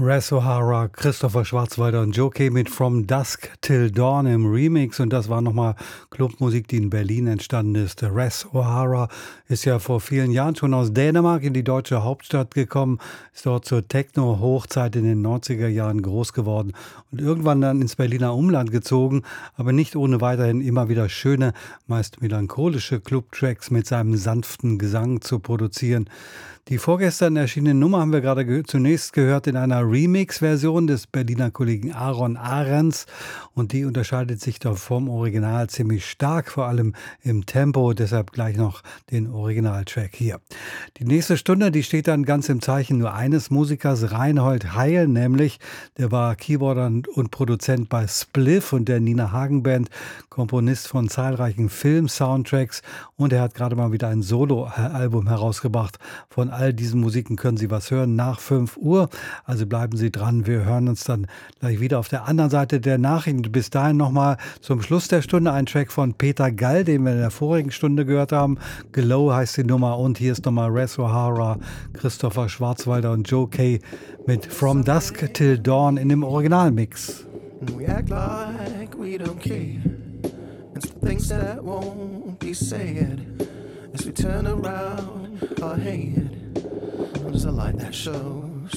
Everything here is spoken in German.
Res O'Hara, Christopher Schwarzwälder und Joe Kay mit From Dusk Till Dawn im Remix. Und das war nochmal Clubmusik, die in Berlin entstanden ist. Res O'Hara ist ja vor vielen Jahren schon aus Dänemark in die deutsche Hauptstadt gekommen, ist dort zur Techno-Hochzeit in den 90er Jahren groß geworden und irgendwann dann ins Berliner Umland gezogen, aber nicht ohne weiterhin immer wieder schöne, meist melancholische Clubtracks mit seinem sanften Gesang zu produzieren. Die vorgestern erschienene Nummer haben wir gerade zunächst gehört in einer Remix-Version des Berliner Kollegen Aaron Ahrens und die unterscheidet sich doch vom Original ziemlich stark, vor allem im Tempo, deshalb gleich noch den Originaltrack hier. Die nächste Stunde, die steht dann ganz im Zeichen nur eines Musikers, Reinhold Heil, nämlich der war Keyboarder und Produzent bei Spliff und der Nina Hagen Band, Komponist von zahlreichen Film-Soundtracks und er hat gerade mal wieder ein Solo-Album herausgebracht. Von all diesen Musiken können Sie was hören nach 5 Uhr. Also bleiben Sie dran. Wir hören uns dann gleich wieder auf der anderen Seite der Nachrichten. Bis dahin nochmal zum Schluss der Stunde ein Track von Peter Gall, den wir in der vorigen Stunde gehört haben. Glow heißt die Nummer und hier ist nochmal Res O'Hara, Christopher Schwarzwälder und Joe Kay mit From Dusk Till Dawn in dem Originalmix. We act like we don't care. And some things that won't be said as we turn around our head. There's a light that shows